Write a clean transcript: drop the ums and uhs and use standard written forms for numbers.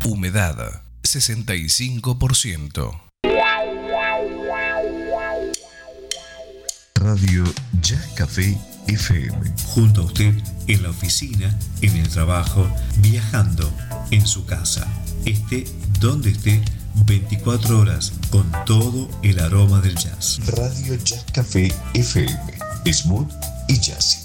Humedad 65%. Radio Jazz Café FM. Junto a usted en la oficina, en el trabajo, viajando, en su casa. Esté donde esté, 24 horas con todo el aroma del jazz. Radio Jazz Café FM. Smooth y jazzy.